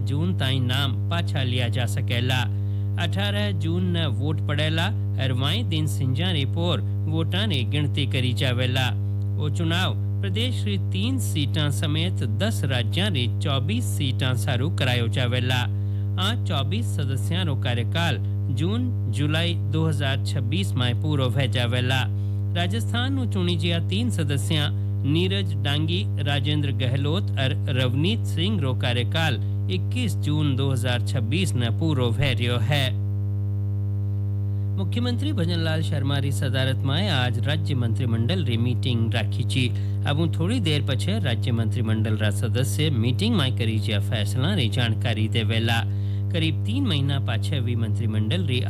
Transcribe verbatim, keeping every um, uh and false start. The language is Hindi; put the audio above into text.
जून ताईं नाम पाछा लिया जा सकेला। अठारह जून न वोट पड़ेला और वाई दिन सिंजारे पोर वोटां ने गिनती करी जावेला। वो चुनाव प्रदेश री तीन सीटां समेत दस राज्यां री चौबीस सीटां सारू करायो जावेला। आ चौबीस सदस्यां रो कार्यकाल जून जुलाई दो हज़ार छब्बीस में पूरो वे जावेला। राजस्थान नु चुनी जिया तीन सदस्यां नीरज डांगी, राजेंद्र गहलोत और रवनीत सिंह रो कार्यकाल इक्कीस जून दो हज़ार छब्बीस न पूरो भैरियो है। मुख्यमंत्री भजनलाल शर्मा री सदारत में आज राज्य मंत्रिमंडल री मीटिंग राखी छी। अब थोड़ी देर पछे राज्य मंत्रिमंडल रा सदस्य मीटिंग में करी ज्या फैसला री जानकारी देवेला। करीब तीन महीना पाछे वी मंत्रिमंडल री